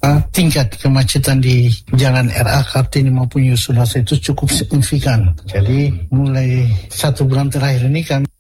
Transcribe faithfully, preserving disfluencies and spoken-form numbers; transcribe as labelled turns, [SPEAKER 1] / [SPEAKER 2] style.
[SPEAKER 1] tingkat kemacetan di Jalan R A Kartini maupun Yusunasa itu cukup signifikan. Jadi mulai satu bulan terakhir ini kami